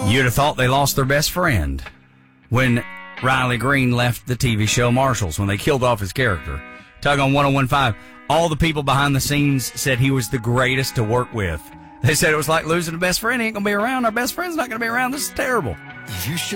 You'd have thought they lost their best friend when Riley Green left the TV show Marshals, when they killed off his character. Tug on 101.5, all the people behind the scenes said he was the greatest to work with. They said it was like losing a best friend. He ain't going to be around. Our best friend's not going to be around. This is terrible.